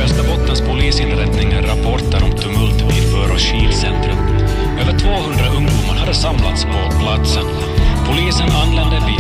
Västerbottens polisinrättningar rapporter om tumult vid För- och Skidcentrum. Över 200 ungdomar hade samlats på platsen. Polisen anlände vid